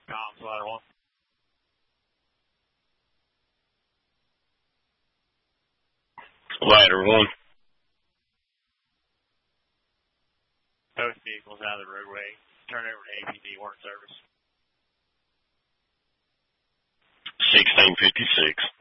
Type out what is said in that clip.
comms ladder one. Ladder one. Both vehicles out of the roadway. Turn over to APD work service. 1656.